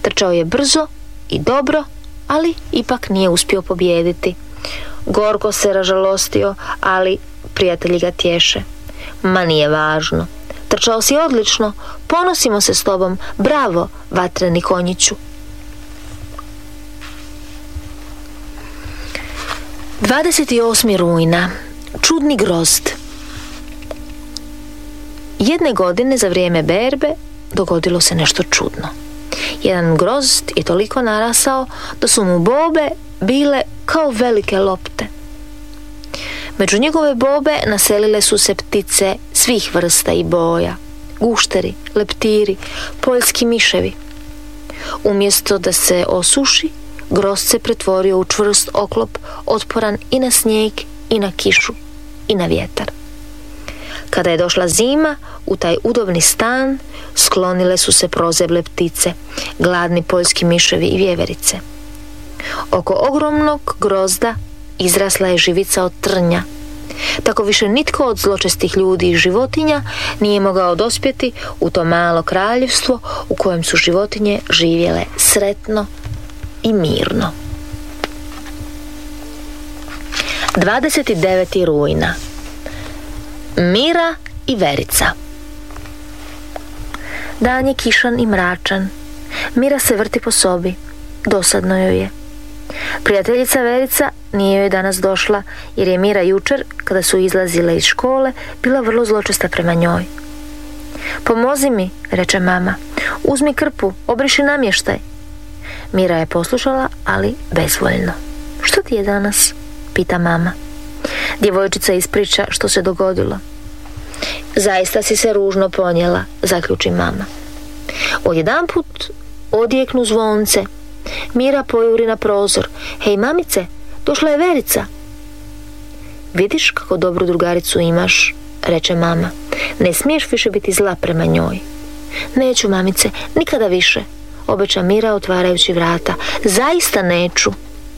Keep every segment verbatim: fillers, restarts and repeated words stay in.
Trčao je brzo i dobro, ali ipak nije uspio pobijediti. Gorko se ražalostio, ali prijatelji ga tješe. Ma nije važno. Trčao si odlično, ponosimo se s tobom, bravo, vatreni konjiću. dvadeset osmog rujna. Čudni grozd. Jedne godine za vrijeme berbe dogodilo se nešto čudno. Jedan grozd je toliko narasao da su mu bobe bile kao velike lopte. Među njegove bobe naselile su se ptice svih vrsta i boja, gušteri, leptiri, poljski miševi. Umjesto da se osuši, grozd se pretvorio u čvrst oklop, otporan i na snijeg, i na kišu, i na vjetar. Kada je došla zima, u taj udobni stan sklonile su se prozeble ptice, gladni poljski miševi i vjeverice. Oko ogromnog grozda izrasla je živica od trnja. Tako više nitko od zločestih ljudi i životinja nije mogao dospjeti u to malo kraljevstvo u kojem su životinje živjele sretno i mirno. dvadeset devetog rujna. Mira i Verica. Dan je kišan i mračan. Mira se vrti po sobi. Dosadno joj je. Prijateljica Verica nije joj danas došla, jer je Mira jučer, kada su izlazile iz škole, bila vrlo zločesta prema njoj. Pomozi mi, reče mama. Uzmi krpu, obriši namještaj. Mira je poslušala, ali bezvoljno. Što ti je danas? Pita mama. Djevojčica ispriča što se dogodilo. Zaista si se ružno ponijela, zaključi mama. Odjedanput odjeknu zvonce. Mira pojuri na prozor. Hej mamice, došla je Verica. Vidiš kako dobru drugaricu imaš, reče mama. Ne smiješ više biti zla prema njoj. Neću mamice, nikada više, obeća Mira otvarajući vrata. Zaista neću.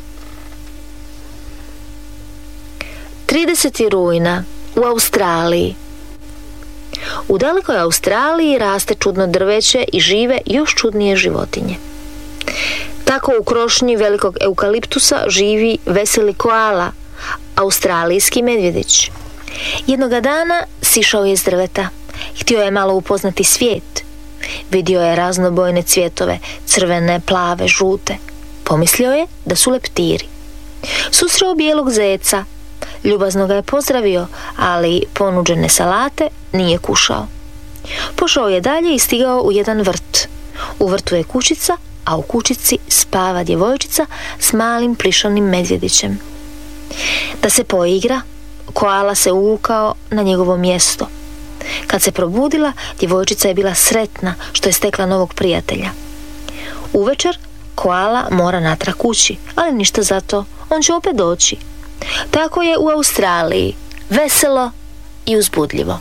tridesetog rujna. U Australiji. U dalekoj Australiji raste čudno drveće i žive još čudnije životinje. Tako u krošnji velikog eukaliptusa živi veseli koala, australijski medvjedić. Jednoga dana sišao je s drveta. Htio je malo upoznati svijet. Vidio je raznobojne cvjetove, crvene, plave, žute. Pomislio je da su leptiri. Susreo bijelog zeca. Ljubazno ga je pozdravio, ali ponuđene salate nije kušao. Pošao je dalje i stigao u jedan vrt. U vrtu je kućica, a u kućici spava djevojčica s malim plišanim medvjedićem. Da se poigra, koala se uvukao na njegovo mjesto. Kad se probudila, djevojčica je bila sretna što je stekla novog prijatelja. Uvečer koala mora natrag kući, ali ništa za to, on će opet doći. Tako je u Australiji, veselo i uzbudljivo.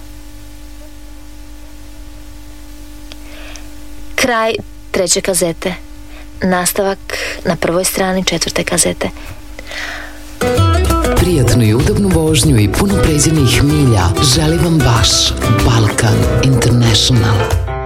Kraj treće kazete. Nastavak na prvoj strani četvrte kazete. Prijatnu i udobnu vožnju i puno pređenih milja želi vam vaš Balkan International.